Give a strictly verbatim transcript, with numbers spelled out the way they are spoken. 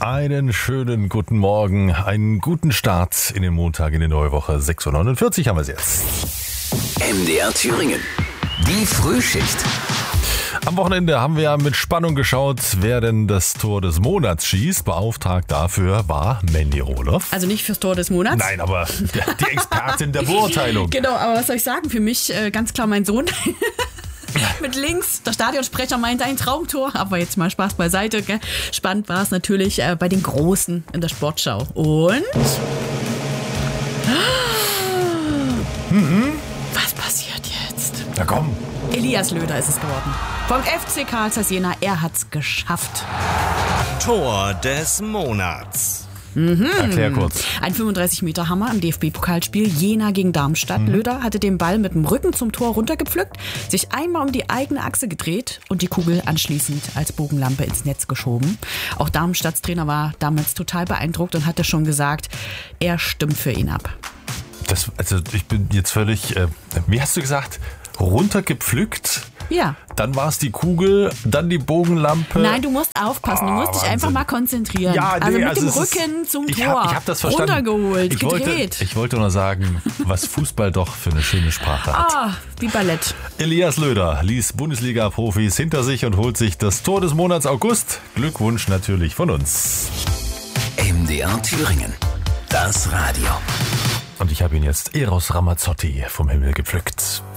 Einen schönen guten Morgen, einen guten Start in den Montag, in die neue Woche. sechs Uhr neunundvierzig haben wir es jetzt. M D R Thüringen, die Frühschicht. Am Wochenende haben wir mit Spannung geschaut, wer denn das Tor des Monats schießt. Beauftragt dafür war Mandy Rohloff. Also nicht fürs Tor des Monats. Nein, aber die Expertin der Beurteilung. Genau, aber was soll ich sagen? Für mich äh, ganz klar mein Sohn. Mit links, der Stadionsprecher meinte ein Traumtor, aber jetzt mal Spaß beiseite. Gell? Spannend war es natürlich äh, bei den Großen in der Sportschau. Und? Mhm. Was passiert jetzt? Na komm. Elias Löder ist es geworden. Vom F C Karl Zeiss Jena, er hat's geschafft. Tor des Monats. Mhm. Erklär kurz. Ein fünfunddreißig Meter Hammer im D F B-Pokalspiel Jena gegen Darmstadt. Mhm. Löder hatte den Ball mit dem Rücken zum Tor runtergepflückt, sich einmal um die eigene Achse gedreht und die Kugel anschließend als Bogenlampe ins Netz geschoben. Auch Darmstadts Trainer war damals total beeindruckt und hatte schon gesagt, er stimmt für ihn ab. Das, also ich bin jetzt völlig, äh, wie hast du gesagt, runtergepflückt? Ja. Dann war es die Kugel, dann die Bogenlampe. Nein, du musst aufpassen, du musst Oh, dich Wahnsinn. einfach mal konzentrieren. Ja, nee, also mit also dem es ist- Rücken zum ich Tor, hab, ich hab das verstanden. runtergeholt, ich gedreht. Wollte, ich wollte nur sagen, was Fußball doch für eine schöne Sprache hat. Ah, wie Ballett. Elias Löder ließ Bundesliga-Profis hinter sich und holt sich das Tor des Monats August. Glückwunsch natürlich von uns. M D R Thüringen, das Radio. Und ich habe ihn jetzt Eros Ramazzotti vom Himmel gepflückt.